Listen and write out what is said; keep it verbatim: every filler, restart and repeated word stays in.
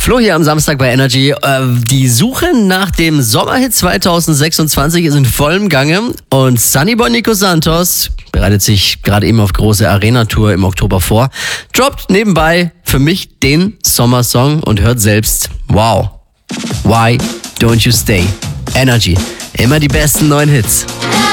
Flo hier am Samstag bei Energy. Äh, die Suche nach dem Sommerhit zwanzig sechsundzwanzig ist in vollem Gange und Sunnyboy Nico Santos bereitet sich gerade eben auf große Arena-Tour im Oktober vor, droppt nebenbei für mich den Sommersong und hört selbst, wow, why don't you stay? Energy, immer die besten neuen Hits.